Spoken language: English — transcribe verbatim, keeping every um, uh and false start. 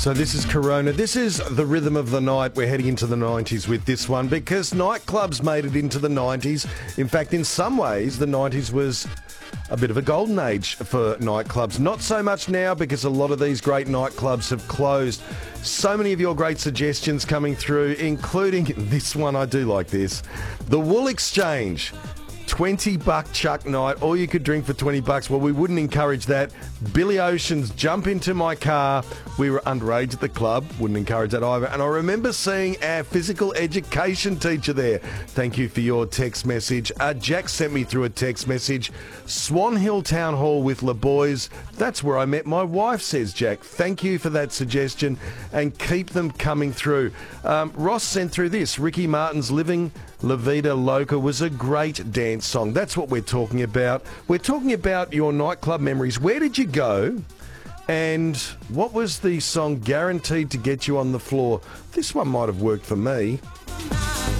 So this is Corona. This is the rhythm of the night. We're heading into the nineties with this one because nightclubs made it into the nineties. In fact, in some ways, the nineties was a bit of a golden age for nightclubs. Not so much now because a lot of these great nightclubs have closed. So many of your great suggestions coming through, including this one. I do like this. The Wool Exchange. twenty buck chuck night, all you could drink for twenty bucks. Well, we wouldn't encourage that. Billy Ocean's Jump Into My Car. We were underage at the club. Wouldn't encourage that either. And I remember seeing our physical education teacher there. Thank you for your text message. Uh, Jack sent me through a text message. Swan Hill Town Hall with Le Boys. That's where I met my wife, says Jack. Thank you for that suggestion and keep them coming through. Um, Ross sent through this. Ricky Martin's Living La Vida Loca was a great dance song. That's what we're talking about. We're talking about your nightclub memories. Where did you go? And what was the song guaranteed to get you on the floor? This one might have worked for me.